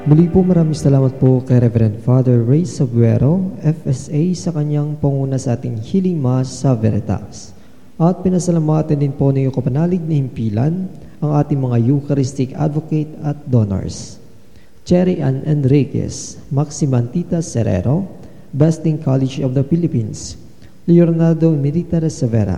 Muli po maraming salamat po kay Reverend Father Ray Sabuero, FSA, sa kanyang panguna sa ating Healing Mass sa Veritas. At pinasalamatan din po ng kapanalig na himpilan ang ating mga Eucharistic Advocate at Donors. Cherry Ann Enriquez, Maximantita Serrero, Besting College of the Philippines, Leonardo Milita Severa,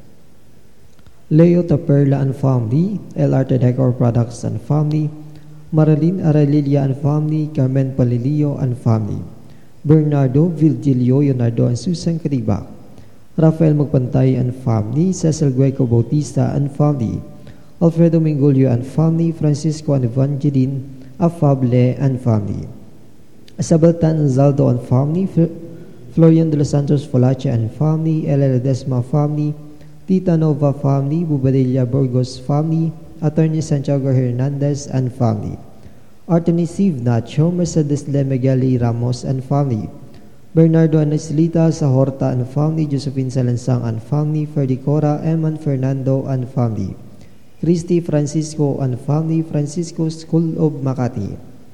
Leo Taperla and Family, LR Decor Products and Family, Marilyn Aralilia and Family, Carmen Palilio and Family, Bernardo Virgilio Leonardo and Susan Caribak, Rafael Magpantay and Family, Cecil Gueco Bautista and Family, Alfredo Mingolio and Family, Francisco and Evangeline Afable and Family, Isabel Tan and Zaldo and Family, Florian de los Santos Folache and Family, Ella Ledesma Family, Tita Nova Family, Bubadilla Burgos Family, Attorney Santiago Hernandez and Family, Artemis Steve Nacho, Mercedes Lemegali Ramos and Family, Bernardo Anaslita Sahorta and Family, Josephine Salansang and Family, Ferdicora Eman Fernando and Family, Christy Francisco and Family, Francisco School of Makati,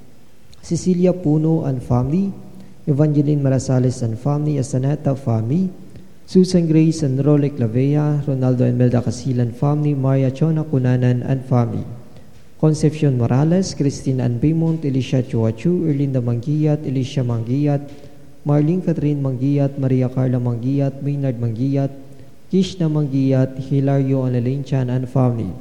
Cecilia Puno and Family, Evangeline Marasales and Family, Asaneta Family, Susan Grace and Rolek Lavea, Ronaldo and Melda Casilan Family, Maria Chona Cunanan and Family, Concepcion Morales, Christina and Beaumont, Elisha Chuachu, Erlinda Manggiyat, Elisha Manggiyat, Marlene Catherine Manggiyat, Maria Carla Manggiyat, Maynard Manggiyat, Kishna Manggiyat, Hilario and Elaine Chan and Family,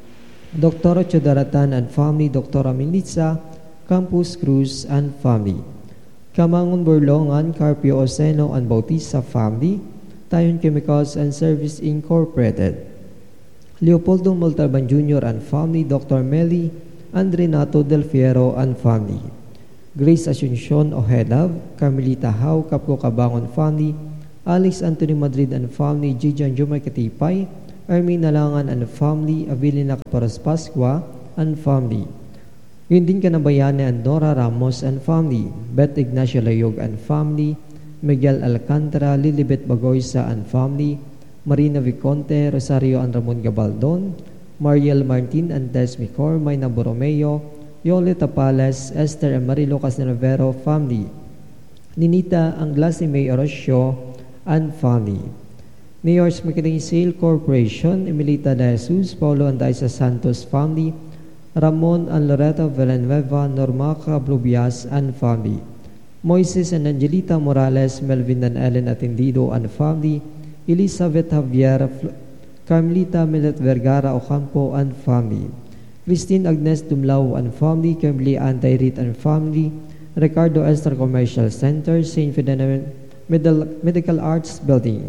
Dr. Chodaratan and Family, Dr. Militza, Campus Cruz and Family, Kamangon Burlongan, Carpio Oseno and Bautista Family, Tayon Chemicals and Service Incorporated, Leopoldo Montalban Jr. and Family, Dr. Meli and Renato Del Fiero and Family, Grace Asuncion Ojeda, Carmelita Hau, Capco Cabangon Family, Alex Anthony Madrid and Family, Gijan Jumay Katipay, Armin Nalangan and Family, Abilina Caparas Pascua and Family, Gindin Canabayane and Nora Ramos and Family, Beth Ignacio Layog and Family, Miguel Alcantara, Lilibet Bagoysa and Family, Marina Viconte, Rosario and Ramon Gabaldon, Mariel Martin and Des Micor, Mayna Borromeo, Yoleta Pales, Esther and Marilo Casnavero Family, Ninita Anglasi May Orosio and Family, Mayor's Marketing Sale Corporation, Emilita de Jesus, Paulo and Daisa Santos Family, Ramon and Loretta Villanueva, Normaca Blubias and Family, Moises and Angelita Morales, Melvin and Ellen Atendido and Family, Elizabeth Javier, Carmelita Milet Vergara Ocampo and Family, Christine Agnes Dumlao and Family, Kimberly Antairit and Family, Ricardo Esther Commercial Center, St. Ferdinand Medical Arts Building,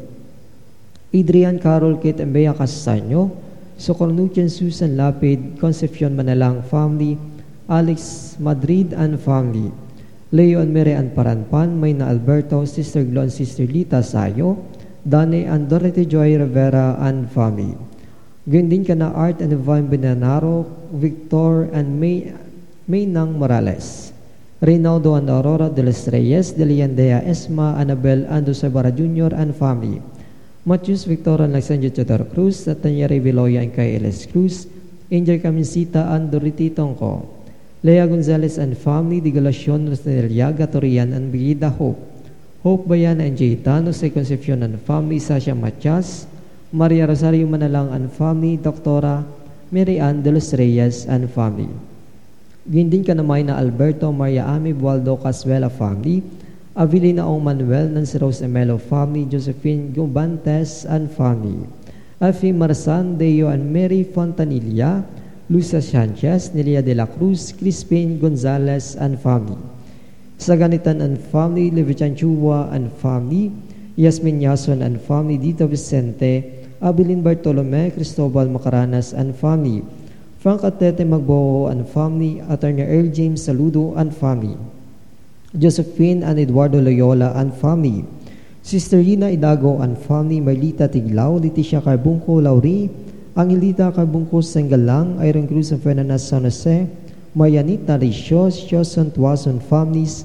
Adrian Carol Kate and Bea Castaño, Socornuccian Susan Lapid, Concepcion Manalang Family, Alex Madrid and Family, Leo and Mary and Paranpan, Mayna Alberto, Sister Glo and Sister Lita Sayo, Dane and Dorothy Joy Rivera and Family, Gandin Kana Art and Divine Benanaro, Victor and Maynang Morales, Reynaldo and Aurora de los Reyes, Deliandea Esma, Annabel and Dosebara Jr. and Family, Matthews Victor and Alexandria Chodor Cruz, Tanya Reviloya and Kay Eles Cruz, Angel Camisita and Doriti Tongko, Lea Gonzalez and Family, Digalacion, Rosneliaga, Torian and Bigida Hope, Hope Bayan and Jaytano, Jose Concepcion and Family, Sasha Matias, Maria Rosario Manalang and Family, Doctora Mary Ann de los Reyes and Family, Gindin Kanamay na Alberto, Maria Ami Bualdo Casuela Family, Avilina Ong Manuel, Nancy Rose Emelo Family, Josephine Gubantes and Family, Afi Marsan, Deo and Mary Fontanilla, Lucia Sanchez, Nelia de la Cruz, Crispin Gonzalez and Family, Saganitan and Family, Levichan Chua and Family, Yasmin Yason and Family, Dito Vicente, Abilin Bartolome, Cristobal Macaranas and Family, Frank Atete Magboo and Family, Attorney Earl James Saludo and Family, Josephine and Eduardo Loyola and Family, Sister Rina Idago and Family, Marlita Tiglao, Leticia Carbunco Lauri, Angelita Carbunco Sengalang, Iron Cruz and Fernandez San Jose, Marianita Ricios, Joson Tuason Families,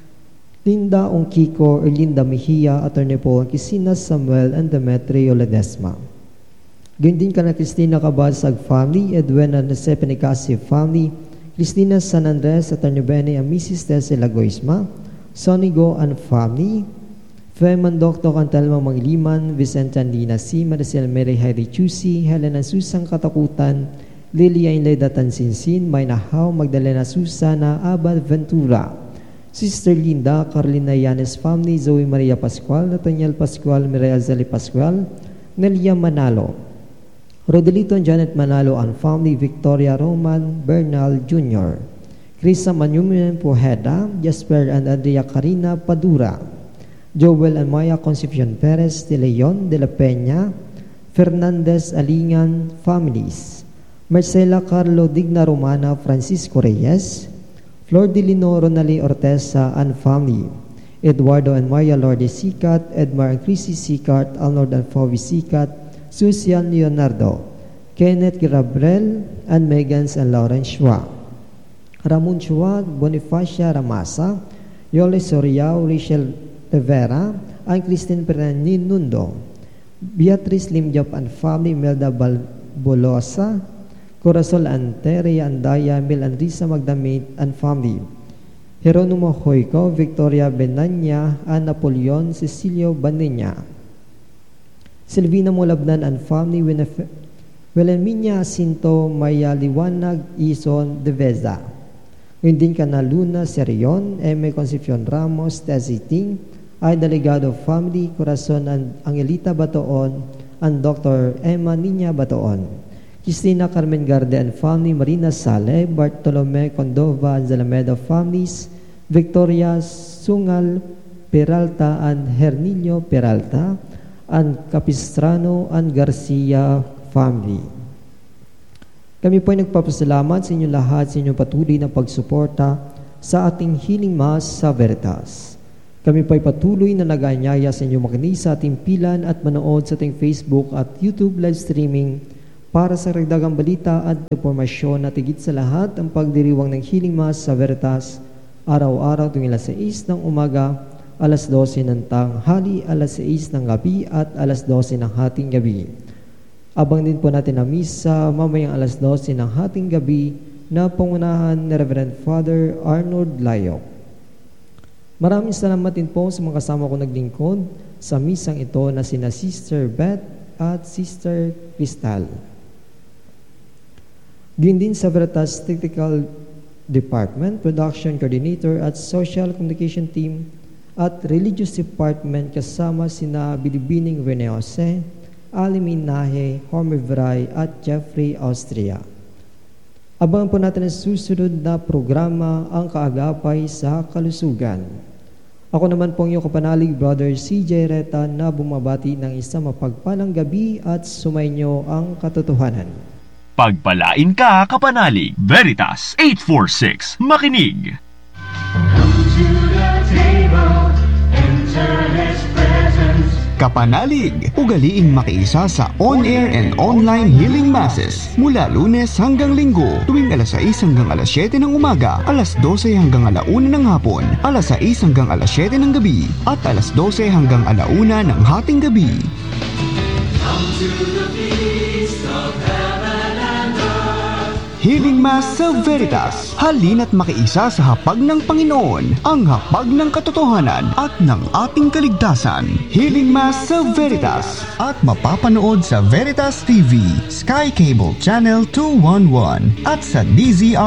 Linda Ongkiko, Erlinda Mejia, Attorney Paul Quisina Samuel, and Demetrio Ledesma. Gandin ka na Cristina Cabasag Family, Edwina Nese Penicasi Family, Cristina San Andres sa Ternubene and Mrs. Tessel Lagoisma, Sonigo and family, Feman Dr. Cantelma Mangliman, Vicente Andina C. Maricel Mary Heidi Chusi, Helena Susang Katakutan, Lilia Inleda Tansinsin, Mayna Hao, Magdalena Susana, Abad Ventura, Sister Linda, Carlina Yanes family, Zoe Maria Pascual, Nathaniel Pascual, Mireya Zali Pascual, Nelia Manalo, Rodelito and Janet Manalo and family, Victoria Roman Bernal Jr., Krisa Manyumian Pojeda, Jasper and Andrea Karina Padura, Joel and Maya Concepcion Perez de Leon de la Peña, Fernandez Alingan families, Marcela Carlo Digna Romana Francisco Reyes, Flor de Lino Ronali Orteza and family, Eduardo and Maria Lourdes Sicat, Edmar and Chrissy Sicat, Alnord and Fovi Sicat, Susian Leonardo, Kenneth Gabriel and Megans and Lauren Shua, Ramon Shua, Bonifacia Ramasa, Yole Soriao, Rachel Rivera, and Christine Perenin Nundo, Beatrice Limjop and family, Melda Bolosa, Corasol Antere, Andaya, Mil and Risa Magdamit and family, Jeronimo Hoyco, Victoria Benanya, and Napoleon Cecilio Banenya, Silvina Molabnan and family, Wilhelmina Sinto, Maya Liwanag, Ison Deveza, Windin Canaluna Serion, M. Concepcion Ramos, Teziting, ay Delegado family, Corazon and Angelita Batoon, and Dr. Emma Niña Batoon, Cristina Carmen Garde and family, Marina Sale, Bartolome Condova and Zalameda families, Victoria Sungal Peralta and Hernilio Peralta, and Capistrano and Garcia family. Kami po ay nagpapasalamat sa inyo lahat sa inyong patuloy na pagsuporta sa ating Healing Mass sa Veritas. Kami po ay patuloy na nag-aanyaya sa inyong makinig sa ating pilan at manood sa ating Facebook at YouTube live streaming para sa karagdagang balita at impormasyon at higit sa lahat ang pagdiriwang ng Healing Mass sa Veritas araw-araw tuwing alas 6 ng umaga, alas 12 ng tanghali, alas 6 ng gabi at alas 12 ng hating gabi. Abang din po natin ang misa mamayang alas 12 ng hating gabi na pangunahan ni Reverend Father Arnold Layok. Maraming salamat din po sa mga kasama ko naglingkod sa misang ito na sina Sister Beth at Sister Crystal. Gayun din sa Veritas Technical Department, Production Coordinator at Social Communication Team at Religious Department kasama sina Bilibining Rene Jose, Alimin Nahe, Homer Vray at Jeffrey Austria. Abangan po natin ang susunod na programa, ang Kaagapay sa Kalusugan. Ako naman pong iyong kapanalig, Brother CJ Reta, na bumabati ng isang mapagpalang gabi at sumainyo ang katotohanan. Pagpalain ka, kapanalig. Veritas 846, makinig. Kapanalig, ugaliing makiisa sa on-air and online healing masses mula Lunes hanggang Linggo tuwing alas 6 hanggang alas 7 ng umaga, alas 12 hanggang alauna ng hapon, alas 6 hanggang alas 7 ng gabi, at alas 12 hanggang alauna ng hating gabi. Come to the feast of heaven and earth. Healing Mass sa Veritas. Halina't makiisa sa hapag ng Panginoon, ang hapag ng katotohanan at ng ating kaligtasan. Healing Mass sa Veritas. At mapapanood sa Veritas TV, Sky Cable Channel 211 at sa DZRH